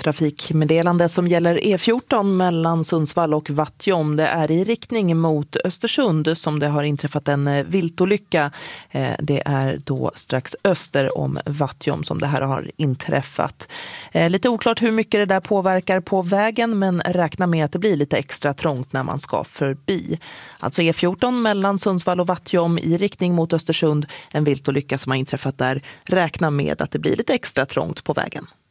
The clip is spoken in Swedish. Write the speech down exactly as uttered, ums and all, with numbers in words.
trafikmeddelande som gäller E fjorton mellan Sundsvall och Vattjom. Det är i riktning mot Östersund som det har inträffat en viltolycka. Det är då strax öster om Vattjom som det här har inträffat. Lite oklart hur mycket det där påverkar på vägen, men räkna med att det blir lite extra trångt när man ska förbi. Alltså E fjorton mellan Sundsvall och Vattjom i riktning mot Östersund. En viltolycka som har inträffat där. Räkna med att det blir lite extra trångt på vägen.